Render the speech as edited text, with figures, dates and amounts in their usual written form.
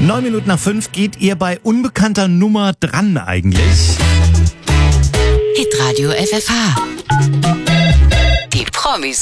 9:09 geht ihr bei unbekannter Nummer dran eigentlich? Hitradio FFH. Die Promis